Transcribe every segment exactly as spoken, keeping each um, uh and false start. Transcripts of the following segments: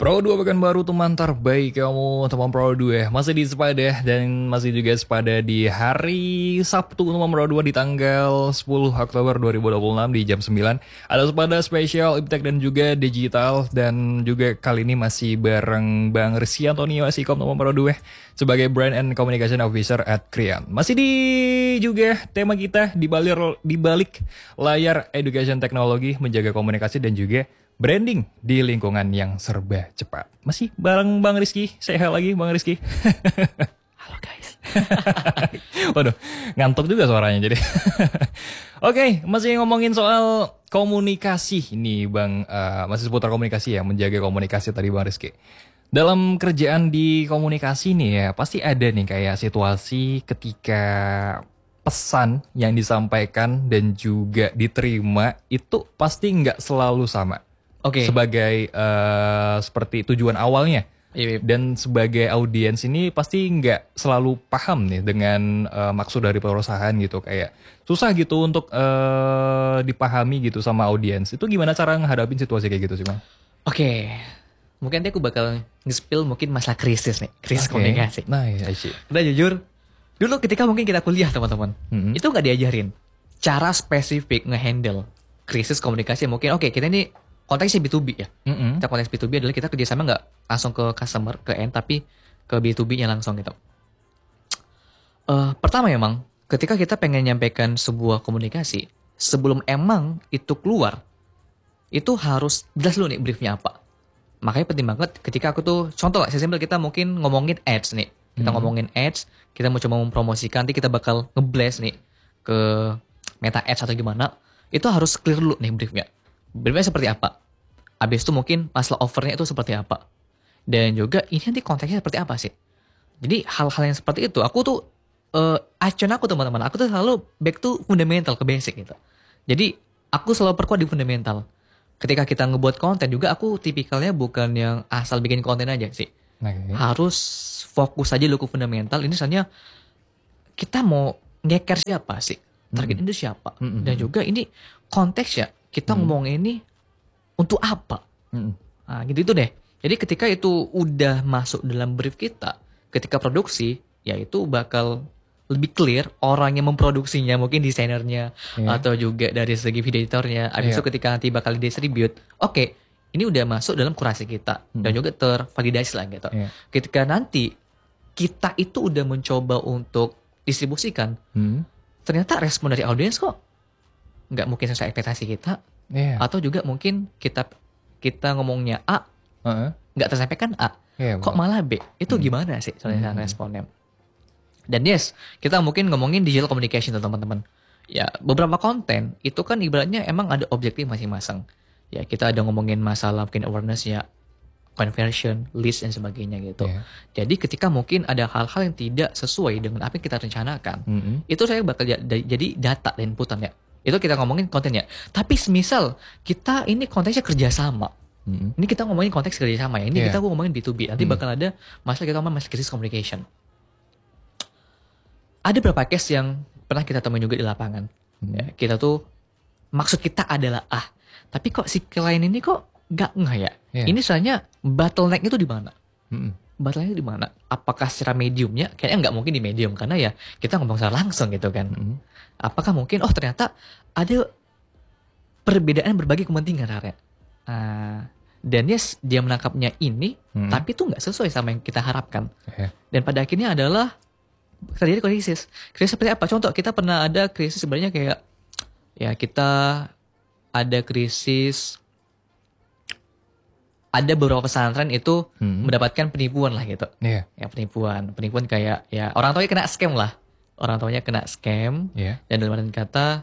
Pro dua pekan baru teman terbaik kamu teman Pro dua masih di Sepada dan masih juga Sepada di hari Sabtu teman Pro dua di tanggal sepuluh Oktober dua ribu dua puluh enam di jam sembilan. Ada Sepada spesial Iptek dan juga digital dan juga kali ini masih bareng Bang Rizky Antonio Sikom teman Pro dua sebagai Brand and Communication Officer at Krian. Masih di juga tema kita di balik di balik layar education teknologi menjaga komunikasi dan juga branding di lingkungan yang serba cepat. Masih bareng Bang Rizky. Say hi lagi Bang Rizky. Halo guys. Waduh, ngantuk juga suaranya jadi. Oke, masih ngomongin soal komunikasi ini Bang. Uh, masih seputar komunikasi ya, menjaga komunikasi tadi Bang Rizky. Dalam kerjaan di komunikasi nih ya, pasti ada nih kayak situasi ketika pesan yang disampaikan dan juga diterima itu pasti nggak selalu sama. Oke. Okay. Sebagai uh, seperti tujuan awalnya. Iya, iya. Dan sebagai audiens ini pasti nggak selalu paham nih dengan uh, maksud dari perusahaan gitu. Kayak susah gitu untuk uh, dipahami gitu sama audiens. Itu gimana cara menghadapin situasi kayak gitu sih Bang? Oke. Okay. Mungkin nanti aku bakal nge-spill mungkin masalah krisis nih. Krisis okay. komunikasi. Nah, iya sih. Udah jujur. Dulu ketika mungkin kita kuliah teman-teman. Mm-hmm. Itu nggak diajarin. Cara spesifik nge-handle krisis komunikasi. Mungkin oke okay, kita ini konteksnya B to B ya. Mm-hmm. Kita konteks B to B adalah kita kerjasama nggak langsung ke customer, ke end, tapi ke B to B-nya langsung gitu. Uh, pertama memang, ketika kita pengen nyampaikan sebuah komunikasi, sebelum emang itu keluar, itu harus jelas dulu nih briefnya apa. Makanya penting banget ketika aku tuh, contoh lah, sesimpel kita mungkin ngomongin ads nih. Kita mm-hmm. ngomongin ads, kita mau coba mempromosikan, nanti kita bakal nge-blast nih ke meta ads atau gimana. Itu harus clear dulu nih briefnya. Briefnya seperti apa? Habis itu mungkin masalah offernya itu seperti apa? Dan juga ini nanti konteksnya seperti apa sih? Jadi hal-hal yang seperti itu, aku tuh uh, acuan aku teman-teman, aku tuh selalu back to fundamental, ke basic gitu. Jadi aku selalu perkuat di fundamental. Ketika kita ngebuat konten juga aku tipikalnya bukan yang asal bikin konten aja sih. Okay. Harus fokus aja dulu ke fundamental. Ini misalnya kita mau ngeker siapa sih? Target mm-hmm. itu siapa? Mm-hmm. Dan juga ini konteksnya kita mm-hmm. ngomong ini untuk apa? Mm-hmm. Nah, gitu itu deh. Jadi ketika itu udah masuk dalam brief kita, ketika produksi, ya itu bakal lebih clear orang yang memproduksinya, mungkin desainernya yeah. atau juga dari segi video editornya. Habis yeah. itu ketika nanti bakal didistribute, oke, okay, ini udah masuk dalam kurasi kita mm-hmm. dan juga tervalidasi lah gitu. Yeah. Ketika nanti kita itu udah mencoba untuk distribusikan, mm-hmm. ternyata respon dari audiens kok nggak mungkin sesuai ekspektasi kita, yeah. atau juga mungkin kita kita ngomongnya A, uh-huh. nggak tersampaikan A, yeah, kok malah B, itu hmm. gimana sih soalnya hmm. responnya? Dan yes, kita mungkin ngomongin digital communication tuh teman-teman. Ya beberapa konten itu kan ibaratnya emang ada objektif masing-masing. Ya kita ada ngomongin masalah mungkin awareness ya, conversion, list dan sebagainya gitu. Yeah. Jadi ketika mungkin ada hal-hal yang tidak sesuai dengan apa yang kita rencanakan, mm-hmm. itu saya bakal j- jadi data dan inputan ya. Itu kita ngomongin kontennya. Tapi semisal kita ini konteksnya kerjasama. Mm-hmm. Ini kita ngomongin konteks kerjasama ya. Ini yeah. kita ngomongin B to B. Nanti mm-hmm. bakal ada masalah kita ngomongin masalah krisis communication. Ada beberapa case yang pernah kita temuin juga di lapangan. Mm-hmm. Ya, kita tuh maksud kita adalah ah, tapi kok si klien ini kok gak ngeh ya. Yeah. Ini soalnya bottleneck itu di mana? Mm-hmm. Bottleneck di mana? Apakah secara mediumnya? Kayaknya nggak mungkin di medium karena ya kita ngomong secara langsung gitu kan. Mm-hmm. Apakah mungkin oh ternyata ada perbedaan berbagai kepentingan area. Uh, dan yes dia menangkapnya ini, mm-hmm. tapi itu nggak sesuai sama yang kita harapkan. Yeah. Dan pada akhirnya adalah terjadi krisis. Krisis seperti apa? Contoh kita pernah ada krisis sebenarnya kayak ya kita ada krisis. Ada beberapa pesantren itu hmm. mendapatkan penipuan lah gitu. Yeah. Ya penipuan, penipuan kayak ya orang tuanya kena scam lah. Orang tuanya kena scam. Yeah. Dan dalam artian kata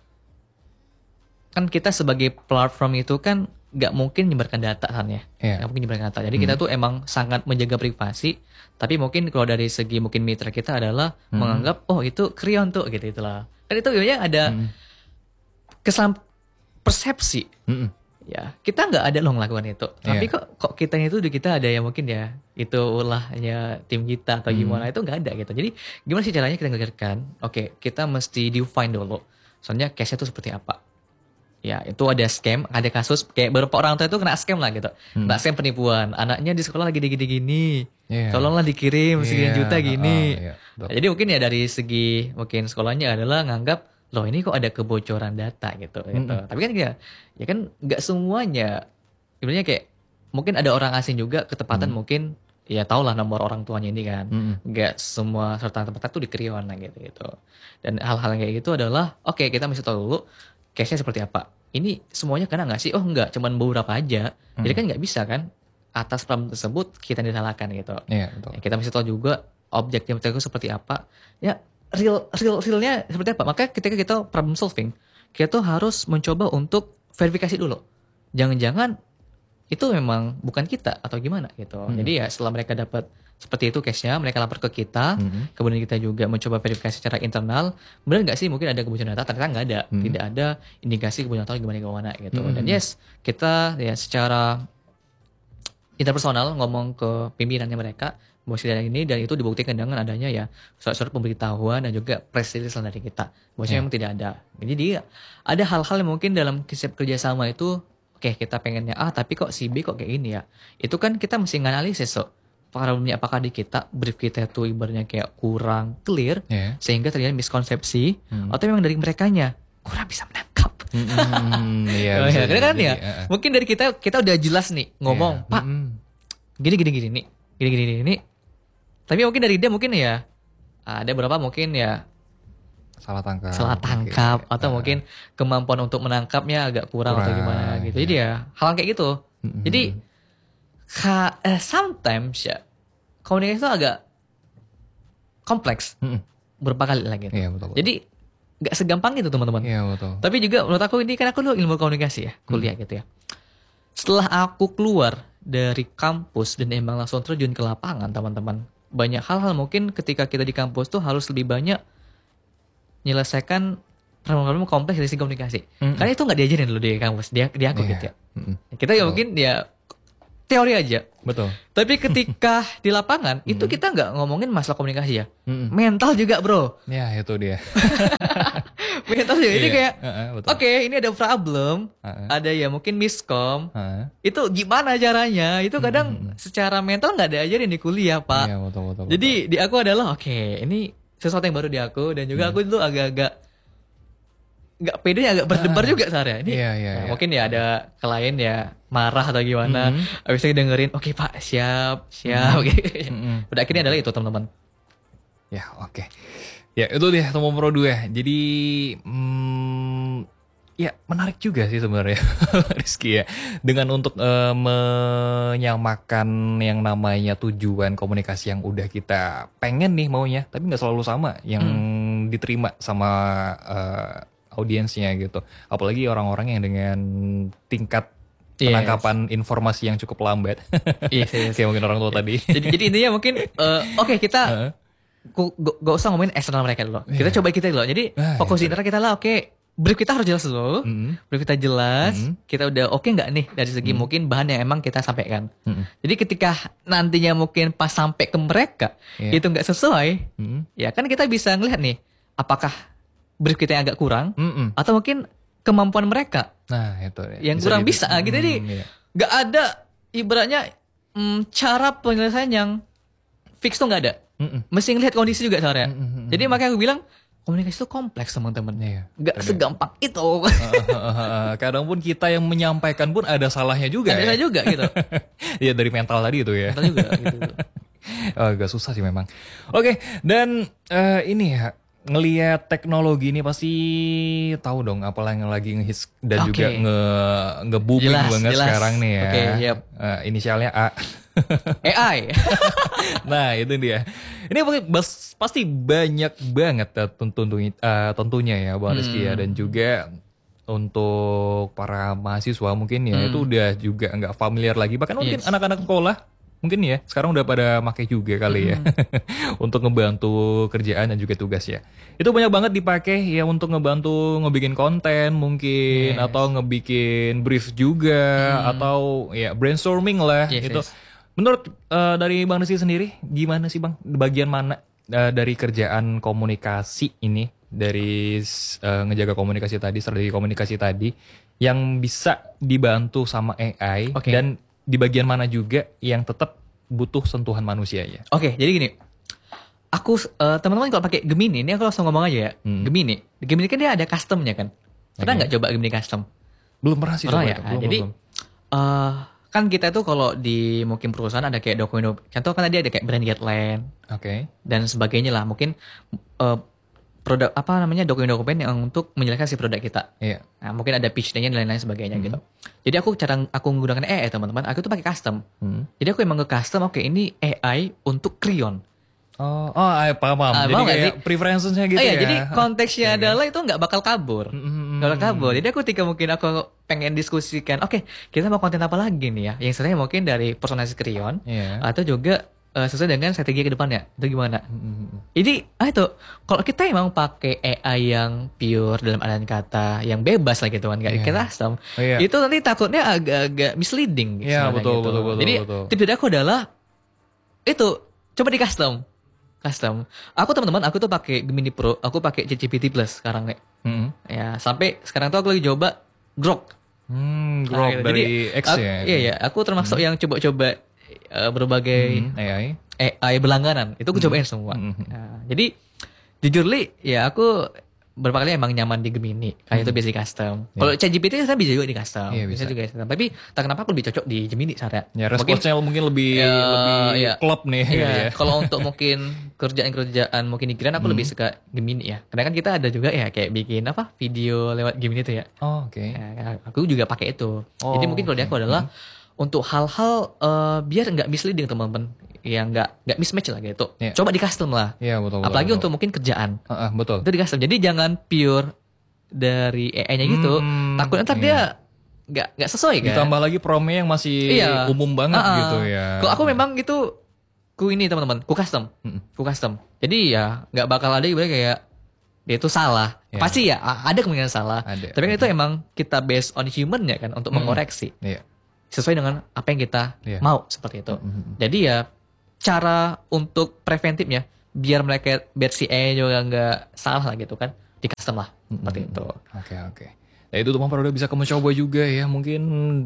kan kita sebagai platform itu kan nggak mungkin menyebarkan data kan ya. Yeah. Nggak mungkin menyebarkan data. Jadi hmm. kita tuh emang sangat menjaga privasi. Tapi mungkin kalau dari segi mungkin mitra kita adalah hmm. menganggap oh itu Krion tuh gitu itulah. Kan itu biasanya ada hmm. kesan persepsi. Hmm. Ya, kita nggak ada loh ngelakukan itu. Yeah. Tapi kok kok kita itu di kita ada yang mungkin ya itu ulahnya tim kita atau gimana hmm. itu nggak ada gitu. Jadi gimana sih caranya kita ngegarkan? Oke, okay, kita mesti define dulu. Soalnya case-nya itu seperti apa. Ya itu ada scam, ada kasus kayak beberapa orang tua itu kena scam lah gitu. Hmm. Kena scam penipuan. Anaknya di sekolah lagi gini-gini. Yeah. Tolonglah dikirim sekian Yeah, juta gini. uh, yeah, Nah, jadi mungkin ya dari segi mungkin sekolahnya adalah nganggap loh ini kok ada kebocoran data gitu. gitu. Mm-mm. Tapi kan ya, ya kan nggak semuanya. Sebenarnya kayak mungkin ada orang asing juga ketepatan Mm. mungkin ya tau lah nomor orang tuanya ini kan. Mm-mm. Nggak semua serta tempat tuh dikrion lah gitu gitu. Dan hal-hal yang kayak gitu adalah oke okay, kita mesti tahu dulu case-nya seperti apa. Ini semuanya kena nggak sih? Oh enggak, cuman beberapa aja. Hmm. Jadi kan nggak bisa kan atas problem tersebut kita disalahkan gitu. Iya, betul. Ya, kita mesti tahu juga objektif itu seperti apa. Ya real real realnya seperti apa. Maka ketika kita problem solving, kita tuh harus mencoba untuk verifikasi dulu. Jangan-jangan itu memang bukan kita atau gimana gitu. Hmm. Jadi ya setelah mereka dapat seperti itu case-nya, mereka lapor ke kita, Hmm. kemudian kita juga mencoba verifikasi secara internal, benar nggak sih mungkin ada kebocoran data, ternyata nggak ada, Hmm. tidak ada indikasi kebocoran data gimana gimana gitu. Hmm. Dan yes, kita ya secara interpersonal ngomong ke pimpinannya mereka bahwa sudah ini dan itu dibuktikan dengan adanya ya surat-surat pemberitahuan dan juga press release dari kita bahwa Yeah. memang tidak ada. Jadi dia ada hal-hal yang mungkin dalam kisah kerjasama itu oke kita pengennya ah tapi kok si B kok kayak ini ya. Itu kan kita mesti nganalisis so. Problemnya apakah di kita brief kita itu ibaratnya kayak kurang clear Yeah. sehingga terjadi miskonsepsi Hmm. atau memang dari merekanya kurang bisa menangkap. Mm-mm, iya, Oh, bisa ya, karena kan jadi, ya uh, uh. mungkin dari kita kita udah jelas nih ngomong Iya. Pak Mm-mm. gini gini gini nih gini gini gini nih. Tapi mungkin dari dia mungkin ya ada beberapa mungkin ya salah tangkap, salah tangkap Oke. atau Uh, mungkin kemampuan untuk menangkapnya agak kurang, atau Kurang, gimana gitu. iya. Jadi ya hal kayak gitu. Mm-mm. Jadi ha, eh, sometimes ya komunikasi itu agak kompleks Mm-mm. berapa kali lah gitu. Iya betul. Jadi nggak segampang itu teman-teman. Iya betul. Tapi juga menurut aku ini kan aku dulu ilmu komunikasi ya, kuliah Hmm. gitu ya. Setelah aku keluar dari kampus dan emang langsung terjun ke lapangan teman-teman, banyak hal-hal mungkin ketika kita di kampus tuh harus lebih banyak menyelesaikan problem-problem kompleks dari segi komunikasi. Mm-mm. Karena itu nggak diajarin dulu di kampus, di, di aku Iya. gitu ya. Mm-mm. Kita ya Betul. mungkin ya teori aja. Betul. Tapi ketika di lapangan itu kita nggak ngomongin masalah komunikasi ya, Mm-mm. mental juga bro. Ya itu dia. Mental juga ini Iya. kayak Uh-uh, betul. oke ini ada problem, Uh-uh. ada ya mungkin miskom. Uh-uh. Itu gimana caranya? Itu kadang secara mental nggak diajarin di kuliah pak. Iya betul betul. Jadi di aku adalah oke ini sesuatu yang baru di aku dan juga aku dulu agak-agak nggak pede agak berdebar juga Sarah ini. Iya, iya, Nah, iya. Mungkin ya ada klien ya marah atau gimana. Mhm. Habis itu dengerin oke pak siap siap. Mhm. Pada akhirnya adalah itu teman-teman. Ya oke. Ya itu dia Tomo Pro dua. Jadi hmm, ya menarik juga sih sebenarnya Rizky ya. Dengan untuk eh, menyamakan yang namanya tujuan komunikasi yang udah kita pengen nih maunya. Tapi nggak selalu sama yang diterima sama eh, audiensnya gitu. Apalagi orang-orang yang dengan tingkat Yes. penangkapan informasi yang cukup lambat. Yes, yes. Kayak mungkin orang tua tadi. jadi, jadi intinya mungkin eh, oke kita Heeh. Gu- gu- gak usah ngomongin eksternal mereka dulu. Kita Iya. coba kita dulu. Jadi Ah, fokus iya. di internal kita lah. Oke, brief kita harus jelas dulu. Mm-mm. Brief kita jelas. Mhm. Kita udah oke nggak nih dari segi mungkin bahan yang emang kita sampaikan. Mm-mm. Jadi ketika nantinya mungkin pas sampai ke mereka Iya. itu nggak sesuai, Mm-mm. ya kan kita bisa ngelihat nih apakah brief kita yang agak kurang Mm-mm. atau mungkin kemampuan mereka Nah itu ya. yang kurang jadi. bisa gitu. Jadi Hmm, iya. nggak ada ibaratnya mm, cara penyelesaian yang fix tuh nggak ada. Mm-mm. Mesti ngelihat kondisi juga soalnya. Mm-mm. Jadi makanya aku bilang komunikasi itu kompleks teman-teman. Iya. Gak Ada. segampang itu. Kadang pun kita yang menyampaikan pun ada salahnya juga. Ada ya. juga gitu. Iya dari mental tadi itu ya. Kita juga gitu. Agak susah sih memang. Oke, dan eh, ini ya ngelihat teknologi ini pasti tahu dong apa yang lagi ngehits dan Oke. juga nge nge booming Jelas, banget jelas. sekarang nih ya. Oke, yep. Eh, inisialnya A. A I. Nah itu dia. Ini pasti- bas- pasti banyak banget ya tentunya, eh, tentunya ya Bang Rizky ya. Dan juga untuk para mahasiswa mungkin ya itu udah juga nggak familiar lagi. Bahkan mungkin Yes. anak-anak sekolah mungkin ya sekarang udah pada make juga kali ya. Untuk ngebantu kerjaan dan juga tugas ya. Itu banyak banget dipakai ya untuk ngebantu ngebikin konten mungkin. Yes. Atau ngebikin brief juga. Atau ya brainstorming lah Yes, gitu. yes. Menurut eh, dari Bang Rizky sendiri, gimana sih Bang? Bagian mana eh, dari kerjaan komunikasi ini, dari eh, ngejaga komunikasi tadi, strategi komunikasi tadi, yang bisa dibantu sama A I Oke. dan di bagian mana juga yang tetap butuh sentuhan manusianya. Oke, jadi gini. Aku eh, teman-teman kalau pakai Gemini, ini aku langsung ngomong aja ya. Hmm. Gemini. Gemini kan dia ada customnya kan. Pernah Oke. nggak coba Gemini custom? Belum pernah sih Pernah coba ya. itu. Nah, Belum, jadi belum. eh kan kita tuh kalau di mungkin perusahaan ada kayak dokumen, contoh kan tadi ada kayak brand guideline Oke. dan sebagainya lah. Mungkin eh, produk apa namanya dokumen-dokumen yang untuk menjelaskan si produk kita. Iya. Nah, mungkin ada pitch day-nya dan lain-lain sebagainya Hmm. gitu. Jadi aku cara aku menggunakan A I teman-teman, aku tuh pakai custom. Hmm. Jadi aku emang nge-custom, oke ini A I untuk Creon. Oh, oh, ah, paham, paham. Ah, Jadi paham nggak kayak sih? preferences-nya gitu Oh iya, ya. jadi konteksnya Oke, oke. adalah itu nggak bakal kabur. Mm, mm, mm, Nggak bakal kabur. mm. Jadi aku ketika mungkin aku pengen diskusikan, oke kita mau konten apa lagi nih ya? Yang sebenarnya mungkin dari personasi Creon Iya. atau juga eh, sesuai dengan strategi ke depannya. Itu gimana? Mm, mm, mm. Jadi, ah itu, kalau kita emang pakai A I yang pure dalam artian kata, yang bebas lah gitu kan, nggak Iya. kita custom, Oh, iya. itu nanti takutnya agak-agak misleading. Iya, sebenarnya betul, gitu. betul, betul, Jadi, betul. tips dari aku adalah, itu, coba di custom. Custom. Aku teman-teman, aku tuh pakai Gemini Pro, aku pakai ChatGPT Plus sekarang nih. Mm, mm. Ya, sampai sekarang tuh aku lagi coba Grok. Hmm, Nah, Grok gitu. dari Jadi, X aku- ya. Iya, iya. Aku termasuk yang coba-coba eh, berbagai Hmm, A I. A I berlangganan. Itu aku cobain semua. Hmm. Nah, jadi jujur li, ya aku beberapa kali emang nyaman di Gemini. Kayak itu bisa di custom. Kalau ChatGPT saya bisa juga di custom. Iya, bisa. juga di custom. Tapi tak kenapa aku lebih cocok di Gemini Sarya. Ya, responsnya mungkin, lebih Ya, lebih iya. klop nih gitu Iya, ya. kalau untuk mungkin kerjaan-kerjaan mungkin di Kiran aku lebih suka Gemini ya. Karena kan kita ada juga ya kayak bikin apa video lewat Gemini itu ya. Oh, oke. Ya, aku juga pakai itu. Oh, Jadi mungkin kalau di aku oke. adalah untuk hal-hal eh, biar nggak misleading teman-teman, yang nggak nggak mismatch lah gitu. Iya. Coba di custom lah. Iya, betul, betul. Apalagi betul. untuk mungkin kerjaan. Ah, ah, betul. Itu di custom. Jadi jangan pure dari A I-nya gitu. Hmm, Takutnya ntar iya. dia nggak nggak sesuai kan. Ditambah lagi promnya yang masih Iya. umum banget Ah, ah. gitu ya. Kalau aku memang gitu, ku ini teman-teman, ku custom, Mm-mm. ku custom. Jadi ya nggak bakal ada ibaratnya kayak dia itu salah. Ya. Pasti ya a- ada kemungkinan salah. Ada. Tapi kan itu emang kita based on human ya kan untuk Mm-mm. mengoreksi Iya. sesuai dengan apa yang kita Iya. mau seperti itu. Mm-mm. Jadi ya cara untuk preventifnya biar mereka biar si A I juga nggak salah lah gitu kan, di custom lah seperti Mm-mm. itu. Oke, oke. Nah itu teman udah bisa kamu coba juga ya. Mungkin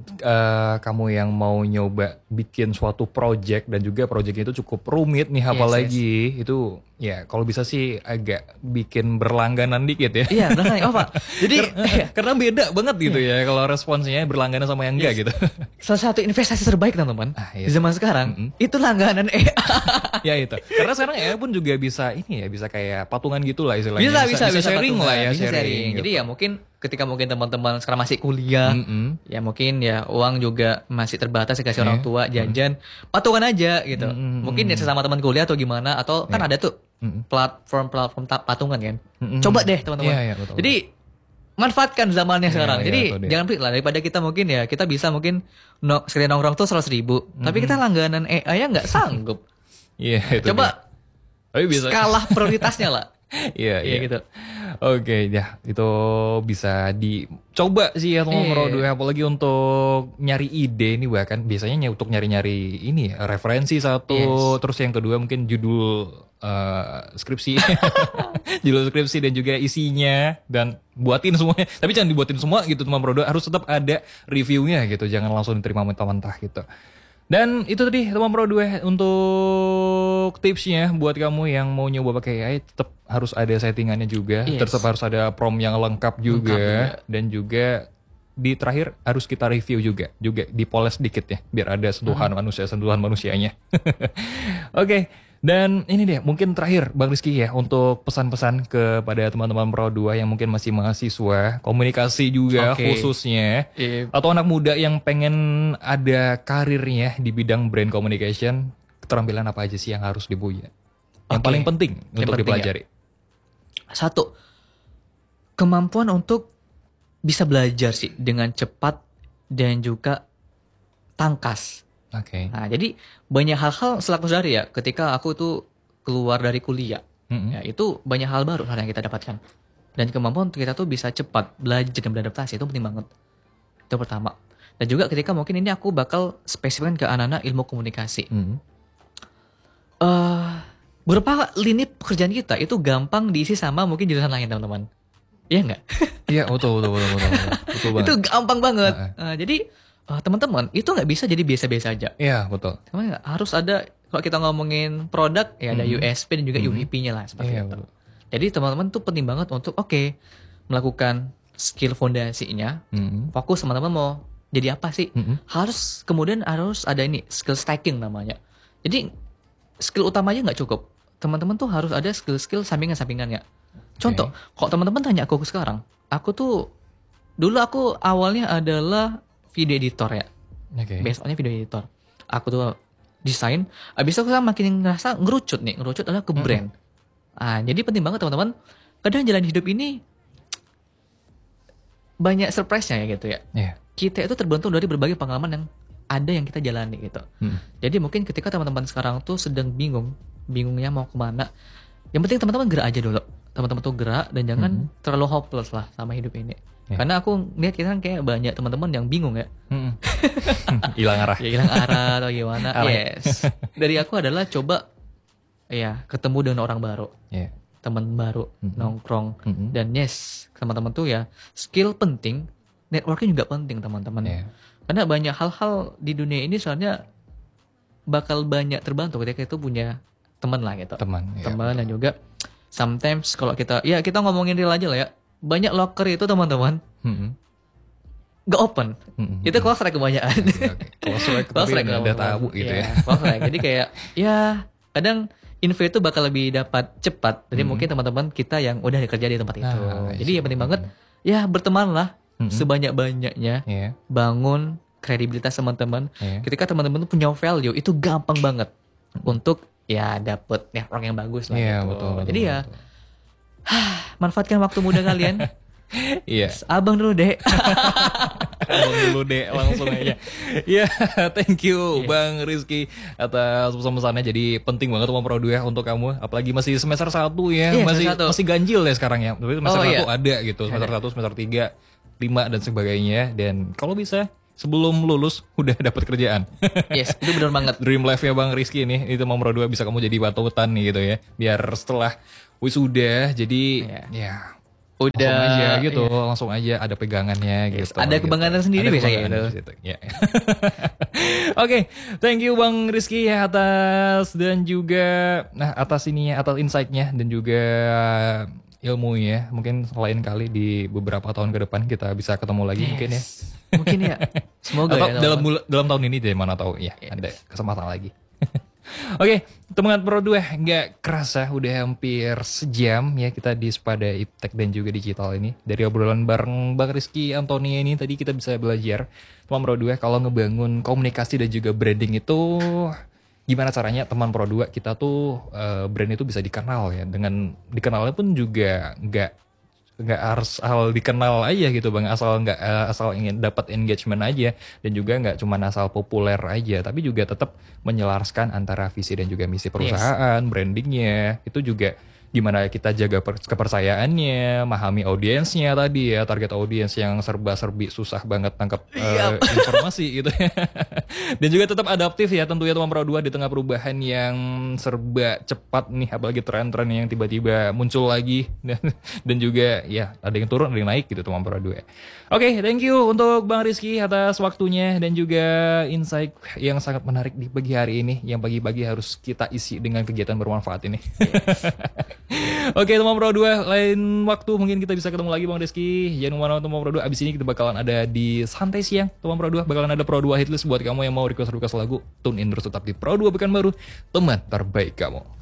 eh, kamu yang mau nyoba bikin suatu project dan juga project itu cukup rumit nih, Yes, apalagi itu ya kalau bisa sih agak bikin berlangganan dikit ya. Iya, benar oh, Pak. Jadi Karena beda banget gitu ya kalau responsnya berlangganan sama yang enggak gitu. salah satu investasi terbaik teman-teman Ah, iya. di zaman sekarang Mm-mm. itu langganan A I. Ya itu. Karena sekarang ya pun juga bisa ini ya, bisa kayak patungan gitu lah istilahnya. bisa bisa bisa, sharing patungan, lah ya, bisa sharing. Jadi gitu. ya mungkin ketika mungkin teman-teman sekarang masih kuliah, Mm-mm. ya mungkin ya uang juga masih terbatas dikasih Iya. orang tua jajan, patungan aja gitu. Mm-mm. Mungkin ya sesama teman kuliah atau gimana atau kan Iya. ada tuh Mm-mm. platform-platform ta- patungan kan. Mm-mm. Coba deh teman-teman. Iya, iya, betul, Jadi manfaatkan zamannya Iya, sekarang. iya, Jadi betul deh. jangan pelit lah daripada kita mungkin ya kita bisa mungkin no, sekali nongkrong tuh seratus ribu, tapi kita langganan A I-nya nggak sanggup. Iya, itu dia. Coba Tapi bisa. skala prioritasnya lah. Iya, Iya iya. gitu. Oke, ya itu bisa dicoba sih ya teman Iya. Rodo, apalagi untuk nyari ide nih, bahkan biasanya ny- untuk nyari-nyari ini ya, referensi satu, Yes. terus yang kedua mungkin judul eh, skripsi, judul skripsi dan juga isinya, dan buatin semuanya. Tapi jangan dibuatin semua gitu teman Rodo, harus tetap ada reviewnya gitu, jangan langsung diterima mentah-mentah gitu. Dan itu tadi teman Pro dua untuk tipsnya buat kamu yang mau nyoba pakai A I, tetap harus ada settingannya juga, Yes. tetap harus ada prompt yang lengkap juga, Lengkap dan juga di terakhir harus kita review juga, juga dipoles dikit ya, biar ada sentuhan manusia, sentuhan manusianya. Oke. Dan ini deh mungkin terakhir Bang Rizky ya, untuk pesan-pesan kepada teman-teman Pro dua yang mungkin masih mahasiswa, komunikasi juga Oke. khususnya, Iya. atau anak muda yang pengen ada karirnya di bidang brand communication, keterampilan apa aja sih yang harus dipunya? Yang Oke. paling penting Yang untuk penting dipelajari. Satu, kemampuan untuk bisa belajar sih dengan cepat dan juga tangkas. Oke. Nah, jadi banyak hal-hal selaku sadari ya, ketika aku tuh keluar dari kuliah, Mm-mm. ya itu banyak hal baru hal yang kita dapatkan. Dan kemampuan untuk kita tuh bisa cepat belajar dan beradaptasi itu penting banget. Itu pertama. Dan juga ketika mungkin ini aku bakal spesifikkan ke anak-anak ilmu komunikasi. Mm. Eh, beberapa lini pekerjaan kita itu gampang diisi sama mungkin jurusan lain teman-teman. Iya nggak? Iya betul betul betul betul betul, betul banget. Itu gampang banget. Heeh. Uh, jadi uh, teman-teman itu nggak bisa jadi biasa-biasa aja. Iya betul. Karena harus ada, kalau kita ngomongin produk ya ada Mhm. U S P dan juga Mhm. U V P-nya lah seperti Iya, itu. betul. Jadi teman-teman tuh penting banget untuk oke melakukan skill fondasinya. Mhm. Fokus teman-teman mau jadi apa sih? Mhm. Harus kemudian harus ada ini skill stacking namanya. Jadi skill utamanya nggak cukup. Teman-teman tuh harus ada skill-skill sampingan-sampingannya. Contoh, kalau teman-teman tanya aku sekarang, aku tuh dulu aku awalnya adalah video editor ya. Oke. Basicnya video editor. Aku tuh desain, habis itu aku makin ngerasa ngerucut nih, ngerucut adalah ke brand. Ah, jadi penting banget teman-teman. Kadang jalan hidup ini banyak surprise-nya ya gitu ya. Iya. Kita itu terbentuk dari berbagai pengalaman yang ada yang kita jalani gitu. Hmm. Jadi mungkin ketika teman-teman sekarang tuh sedang bingung, bingungnya mau kemana, yang penting teman-teman gerak aja dulu. Teman-teman tuh gerak dan jangan Mhm. terlalu hopeless lah sama hidup ini. Ya. Karena aku lihat kita kan kayak banyak teman-teman yang bingung ya. Mhm. Hilang arah. Ya hilang arah atau gimana. Arah. Yes. Dari aku adalah coba ya ketemu dengan orang baru, Iya. teman baru, Mhm. nongkrong. Mhm. Dan yes, teman-teman tuh ya skill penting, networking juga penting teman-teman. Iya. Karena banyak hal-hal di dunia ini soalnya bakal banyak terbantu ketika itu punya teman lah gitu. Teman. Iya. Teman dan juga sometimes kalau kita ya kita ngomongin real aja lah ya. Banyak locker itu teman-teman Mhm. gak open. Mhm. Itu close track kebanyakan. Oke. Close track Close tapi track nggak ada teman-teman. tabu gitu ya. Close track. Jadi kayak ya kadang info itu bakal lebih dapat cepat dari Mhm. mungkin teman-teman kita yang udah kerja di tempat itu. Ah, Jadi I see. yang penting banget ya bertemanlah Mhm. sebanyak-banyaknya. Iya. Bangun kredibilitas teman-teman. Iya. Ketika teman-teman tuh punya value itu gampang banget untuk ya dapet network yang bagus lah Iya gitu. betul, betul. Jadi ya betul. manfaatkan waktu muda kalian. Iya. Abang dulu deh. Abang dulu deh langsung aja. Ya, thank you Iya. Bang Rizky atas pesan-pesannya. Jadi penting banget Teman Pro dua ya untuk kamu. Apalagi masih semester satu ya, Iya, masih semester satu. masih ganjil ya sekarang ya. Tapi semester Oh, satu iya. ada gitu, semester Ada. satu, semester tiga, lima dan sebagainya. Dan kalau bisa sebelum lulus udah dapat kerjaan. Yes, itu benar banget. Dream life-nya Bang Rizky ini, itu Teman Pro dua bisa kamu jadi patotan nih gitu ya. Biar setelah wisuda jadi Iya. ya Udah langsung aja gitu, iya. langsung aja ada pegangannya Yes, gitu. ada kebanggaan sendiri Ada biasanya kebanggaan gitu. di situ, ya. Oke, thank you Bang Rizky ya atas dan juga nah atas ininya, atas insight-nya dan juga ilmunya. Mungkin lain kali di beberapa tahun ke depan kita bisa ketemu lagi mungkin ya. Mungkin ya. Semoga Atau ya. dalam teman-teman. bula- dalam tahun ini deh mana tahu ya ada kesempatan lagi. Oke, teman Pro dua nggak kerasa udah hampir sejam ya kita di Sepada Iptek dan juga digital ini. Dari obrolan bareng Bang Rizky Antonia ini tadi kita bisa belajar teman Pro dua kalau ngebangun komunikasi dan juga branding itu gimana caranya teman Pro dua kita tuh eh, brand itu bisa dikenal ya. Dengan dikenalnya pun juga nggak nggak harus asal dikenal aja gitu Bang, asal nggak eh, asal ingin dapat engagement aja dan juga nggak cuma asal populer aja, tapi juga tetap menyelaraskan antara visi dan juga misi perusahaan, brandingnya itu juga gimana kita jaga per- kepercayaannya, memahami audiensnya tadi ya, target audiens yang serba-serbi susah banget tangkap eh, informasi gitu ya. Dan juga tetap adaptif ya tentunya Teman Pro dua di tengah perubahan yang serba cepat nih, apalagi tren-tren yang tiba-tiba muncul lagi dan, dan juga ya ada yang turun ada yang naik gitu Teman Pro dua. Oke, thank you untuk Bang Rizky atas waktunya dan juga insight yang sangat menarik di pagi hari ini, yang pagi-pagi harus kita isi dengan kegiatan bermanfaat ini. Oke Teman Pro dua, lain waktu mungkin kita bisa ketemu lagi Bang Rizky. Jangan kemana-mana Teman Pro dua, abis ini kita bakalan ada di Santai Siang Teman Pro dua, bakalan ada Pro dua hitlist buat kamu yang mau request-request lagu. Tune in terus tetap di Pro dua Pekanbaru, teman terbaik kamu.